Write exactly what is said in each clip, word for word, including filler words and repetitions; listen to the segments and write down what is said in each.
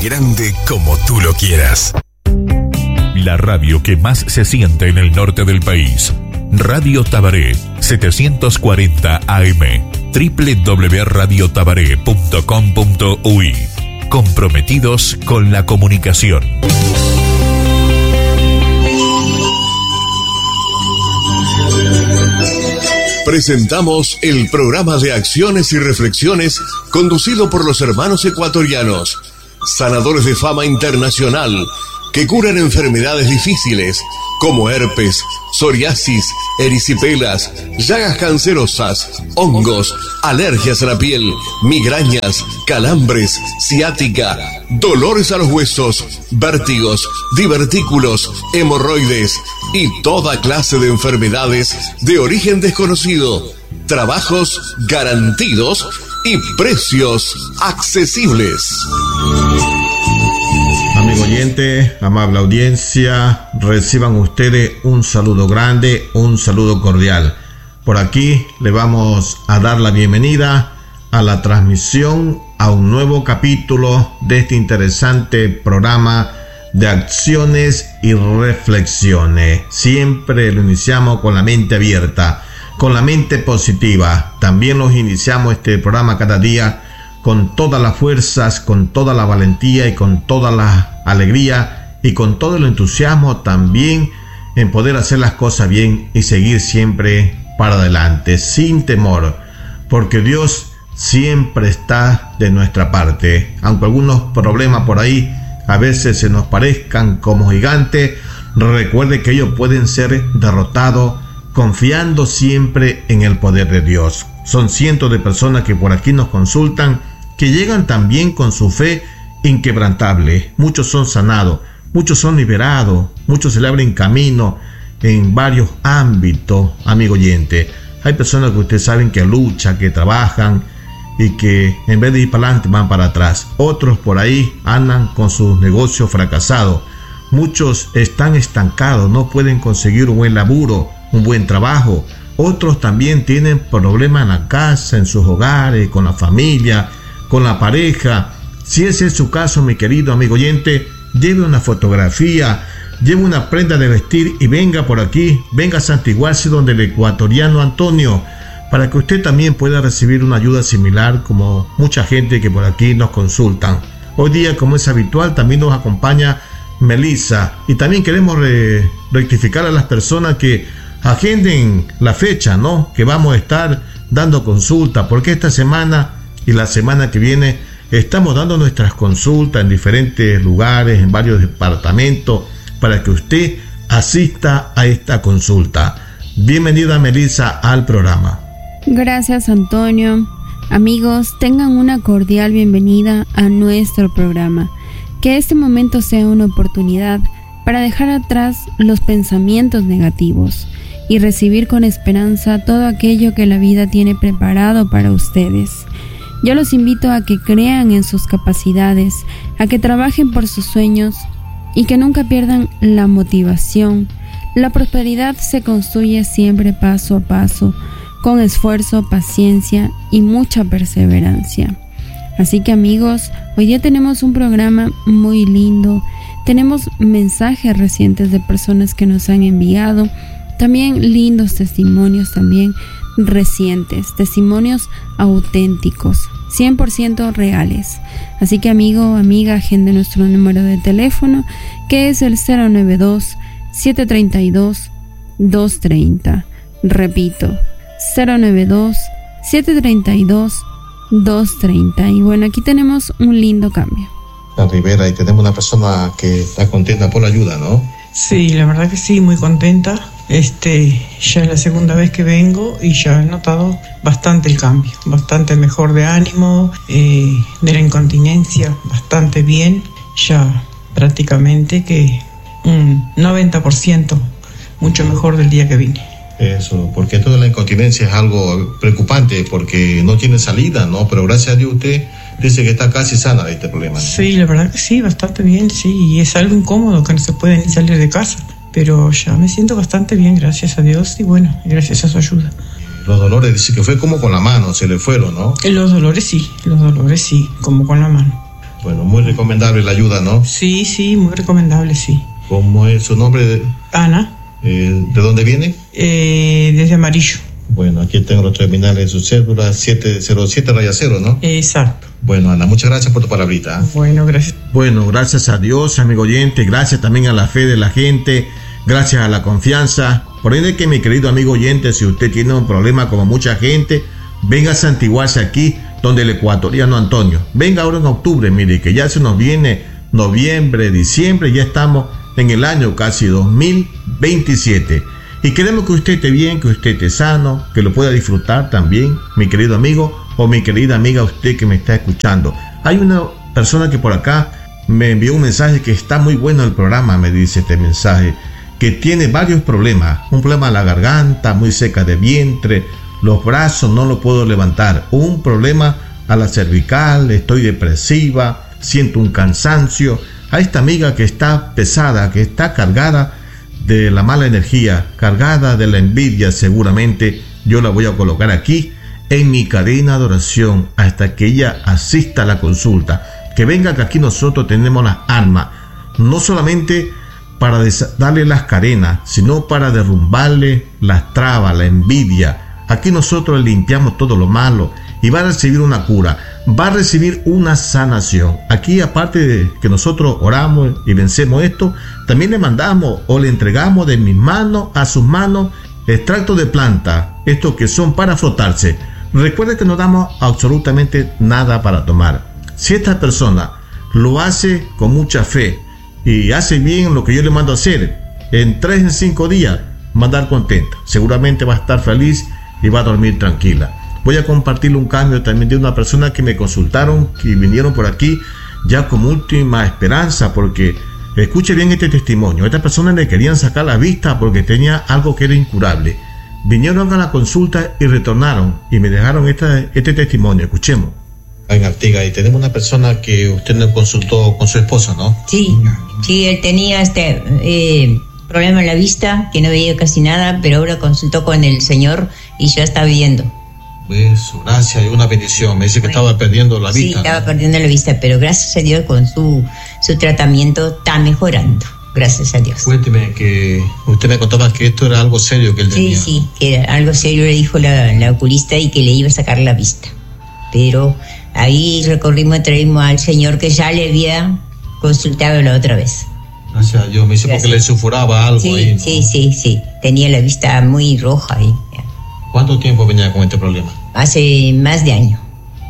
grande como tú lo quieras. La radio que más se siente en el norte del país. Radio Tabaré, setecientos cuarenta A M, doble u doble u doble u punto radio tabaré punto com punto u i. Comprometidos con la comunicación. Presentamos el programa de acciones y reflexiones conducido por los hermanos ecuatorianos, sanadores de fama internacional, que curan enfermedades difíciles como herpes, psoriasis, erisipelas, llagas cancerosas, hongos, alergias a la piel, migrañas, calambres, ciática, dolores a los huesos, vértigos, divertículos, hemorroides y toda clase de enfermedades de origen desconocido. Trabajos garantidos y precios accesibles. Amigo oyente, amable audiencia, reciban ustedes un saludo grande, un saludo cordial. Por aquí le vamos a dar la bienvenida a la transmisión a un nuevo capítulo de este interesante programa de acciones y reflexiones. Siempre lo iniciamos con la mente abierta, con la mente positiva. También nos iniciamos este programa cada día con todas las fuerzas, con toda la valentía y con toda la alegría y con todo el entusiasmo también en poder hacer las cosas bien y seguir siempre para adelante, sin temor, porque Dios siempre está de nuestra parte. Aunque algunos problemas por ahí a veces se nos parezcan como gigantes, recuerde que ellos pueden ser derrotados confiando siempre en el poder de Dios. Son cientos de personas que por aquí nos consultan, que llegan también con su fe inquebrantable. Muchos son sanados, muchos son liberados, muchos se le abren camino en varios ámbitos, amigo oyente. Hay personas que ustedes saben que luchan, que trabajan y que en vez de ir para adelante van para atrás. Otros por ahí andan con sus negocios fracasados. Muchos están estancados, no pueden conseguir un buen laburo, un buen trabajo. Otros también tienen problemas en la casa, en sus hogares, con la familia, con la pareja. Si ese es su caso, mi querido amigo oyente, lleve una fotografía, lleve una prenda de vestir y venga por aquí, venga a santiguarse donde el ecuatoriano Antonio, para que usted también pueda recibir una ayuda similar como mucha gente que por aquí nos consultan. Hoy día, como es habitual, también nos acompaña Melissa, y también queremos re- rectificar a las personas que agenden la fecha, ¿no?, que vamos a estar dando consulta, porque esta semana y la semana que viene estamos dando nuestras consultas en diferentes lugares, en varios departamentos, para que usted asista a esta consulta. Bienvenida, Melissa, al programa. Gracias, Antonio. Amigos, tengan una cordial bienvenida a nuestro programa. Que este momento sea una oportunidad para dejar atrás los pensamientos negativos y recibir con esperanza todo aquello que la vida tiene preparado para ustedes. Yo los invito a que crean en sus capacidades, a que trabajen por sus sueños y que nunca pierdan la motivación. La prosperidad se construye siempre paso a paso, con esfuerzo, paciencia y mucha perseverancia. Así que, amigos, hoy día tenemos un programa muy lindo. Tenemos mensajes recientes de personas que nos han enviado, también lindos testimonios también recientes, testimonios auténticos, cien por ciento reales. Así que, amigo o amiga, agende nuestro número de teléfono, que es el cero nueve dos, siete tres dos, dos tres cero. Repito, cero nueve dos, siete tres dos, dos tres cero. Y bueno, aquí tenemos un lindo cambio. La Rivera, y tenemos una persona que está contenta por la ayuda, ¿no? Sí, la verdad que sí, muy contenta. Este, ya es la segunda vez que vengo y ya he notado bastante el cambio, bastante mejor de ánimo, eh, de la incontinencia, bastante bien, ya prácticamente que un noventa por ciento mucho mejor del día que vine. Eso, porque toda la incontinencia es algo preocupante porque no tiene salida, ¿no? Pero gracias a Dios usted dice que está casi sana de este problema, ¿no? Sí, la verdad que sí, bastante bien, sí, y es algo incómodo que no se puede ni salir de casa. Pero ya me siento bastante bien, gracias a Dios, y bueno, gracias a su ayuda. Los dolores, dice que fue como con la mano, se le fueron, ¿no? Los dolores sí, los dolores sí, como con la mano. Bueno, muy recomendable la ayuda, ¿no? Sí, sí, muy recomendable, sí. ¿Cómo es su nombre? Ana. Eh, ¿De dónde viene? Eh, desde Amarillo. Bueno, aquí tengo los terminales de su cédula, siete cero siete raya cero, ¿no? Exacto. Bueno, Ana, muchas gracias por tu palabrita. Bueno, gracias. Bueno, gracias a Dios, amigo oyente, gracias también a la fe de la gente, gracias a la confianza. Por ende que mi querido amigo oyente, si usted tiene un problema como mucha gente, venga a santiguarse aquí, donde el ecuatoriano Antonio. Venga ahora en octubre, mire, que ya se nos viene noviembre, diciembre, ya estamos en el año casi dos mil veintisiete. Y queremos que usted esté bien, que usted esté sano, que lo pueda disfrutar también, mi querido amigo o mi querida amiga, usted que me está escuchando. Hay una persona que por acá me envió un mensaje que está muy bueno el programa, me dice este mensaje, que tiene varios problemas. Un problema a la garganta, muy seca de vientre, los brazos no lo puedo levantar. Un problema a la cervical, estoy depresiva, siento un cansancio. A esta amiga que está pesada, que está cargada de la mala energía, cargada de la envidia, seguramente yo la voy a colocar aquí en mi cadena de oración hasta que ella asista a la consulta. Que venga, que aquí nosotros tenemos las armas, no solamente para darle las cadenas, sino para derrumbarle las trabas, la envidia. Aquí nosotros limpiamos todo lo malo y va a recibir una cura, va a recibir una sanación. Aquí, aparte de que nosotros oramos y vencemos esto, también le mandamos o le entregamos de mis manos a sus manos extractos de planta, estos que son para frotarse. Recuerde que no damos absolutamente nada para tomar. Si esta persona lo hace con mucha fe y hace bien lo que yo le mando a hacer, en tres, en cinco días va a andar contenta. Seguramente va a estar feliz y va a dormir tranquila. Voy a compartirle un cambio también de una persona que me consultaron, que vinieron por aquí ya como última esperanza, porque escuche bien este testimonio. A esta persona le querían sacar la vista porque tenía algo que era incurable. Vinieron a la consulta y retornaron y me dejaron esta, este testimonio. Escuchemos. En Artigas, y tenemos una persona que usted nos consultó con su esposa, ¿no? Sí, sí, él tenía este eh, problema en la vista, que no veía casi nada, pero ahora consultó con el Señor y ya está viendo. Eso, gracias, y una bendición. Me dice que estaba perdiendo la vista. Sí, estaba ¿no? perdiendo la vista, pero gracias a Dios con su, su tratamiento está mejorando. Gracias a Dios. Cuénteme, que usted me contaba que esto era algo serio que él sí, tenía. Sí, sí, que era algo serio, le dijo la, la oculista, y que le iba a sacar la vista. Pero ahí recorrimos, traímos al Señor que ya le había consultado la otra vez. Gracias a Dios, me dice porque le sulfuraba algo sí, ahí, ¿no? Sí, sí, sí, tenía la vista muy roja ahí. ¿Cuánto tiempo venía con este problema? Hace más de años.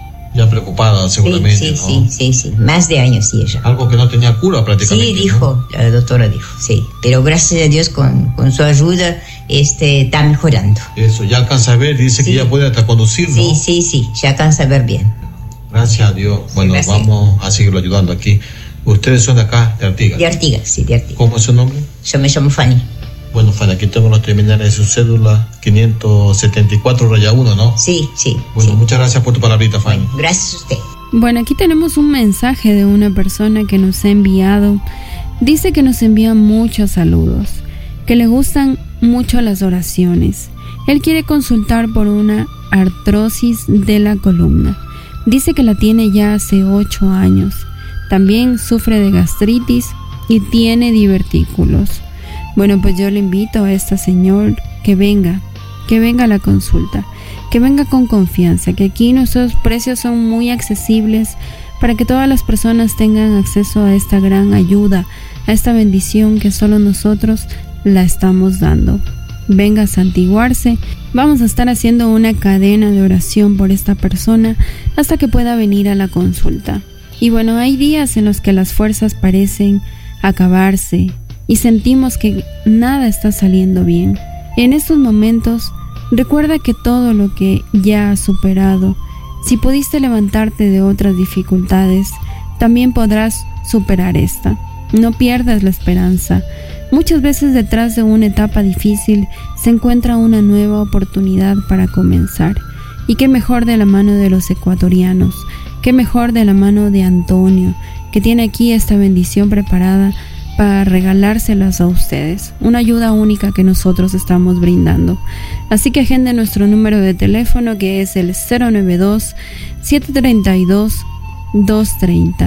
Ya preocupada seguramente, sí, sí, ¿no? Sí, sí, sí, más de años sí ella. Algo que no tenía cura prácticamente. Sí, dijo, ¿no? La doctora dijo, sí. Pero gracias a Dios con, con su ayuda este, está mejorando. Eso, ya alcanza a ver, dice sí. Que ya puede hasta conducir, ¿no? Sí, sí, sí, ya alcanza a ver bien. Gracias a Dios. Bueno, sí, vamos a seguirlo ayudando aquí. Ustedes son de acá, de Artigas. De Artigas, sí, de Artigas. ¿Cómo es su nombre? Yo me llamo Fanny. Bueno, Fanny, aquí tengo los terminales de su cédula, quinientos setenta y cuatro raya uno, ¿no? Sí, sí. Bueno, sí. Muchas gracias por tu palabrita, Fanny. Bueno, gracias a usted. Bueno, aquí tenemos un mensaje de una persona que nos ha enviado. Dice que nos envía muchos saludos, que le gustan mucho las oraciones. Él quiere consultar por una artrosis de la columna. Dice que la tiene ya hace ocho años. También sufre de gastritis y tiene divertículos. Bueno, pues yo le invito a esta señora que venga, que venga a la consulta, que venga con confianza, que aquí nuestros precios son muy accesibles para que todas las personas tengan acceso a esta gran ayuda, a esta bendición que solo nosotros la estamos dando. Venga a santiguarse. Vamos a estar haciendo una cadena de oración por esta persona hasta que pueda venir a la consulta. Y bueno, hay días en los que las fuerzas parecen acabarse y sentimos que nada está saliendo bien. En estos momentos, recuerda que todo lo que ya has superado, si pudiste levantarte de otras dificultades, también podrás superar esta. No pierdas la esperanza. Muchas veces detrás de una etapa difícil se encuentra una nueva oportunidad para comenzar. Y qué mejor de la mano de los ecuatorianos, qué mejor de la mano de Antonio, que tiene aquí esta bendición preparada para regalárselas a ustedes. Una ayuda única que nosotros estamos brindando. Así que agende nuestro número de teléfono, que es el cero nueve dos, siete tres dos, dos tres cero.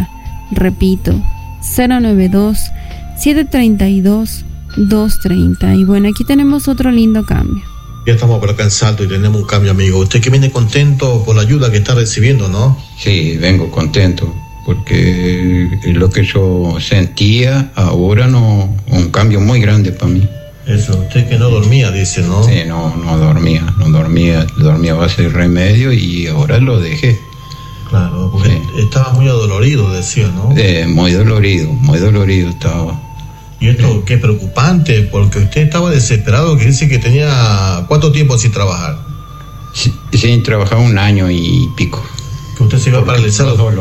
Repito, cero nueve dos, siete tres dos, dos tres cero. Y bueno, aquí tenemos otro lindo cambio. Ya estamos por acá en Salto y tenemos un cambio, amigo. Usted que viene contento por la ayuda que está recibiendo, ¿no? Sí, vengo contento, porque lo que yo sentía ahora no, un cambio muy grande para mí. Eso, usted que no dormía, dice, ¿no? Sí, no, no dormía, no dormía, dormía a base de remedio y ahora lo dejé. Claro, porque sí. Estaba muy adolorido, decía, ¿no? Eh, muy dolorido, muy dolorido estaba. Y esto, qué preocupante, porque usted estaba desesperado, que dice que tenía ¿cuánto tiempo sin trabajar? Sí, sin trabajar un año y pico. Que usted se iba paralizado.